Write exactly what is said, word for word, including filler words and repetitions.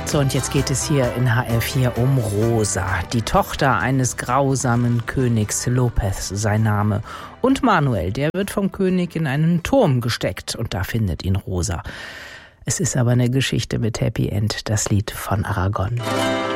So, und jetzt geht es hier in H R vier um Rosa, die Tochter eines grausamen Königs, Lopez sein Name. Und Manuel, der wird vom König in einen Turm gesteckt und da findet ihn Rosa. Es ist aber eine Geschichte mit Happy End, das Lied von Aragon.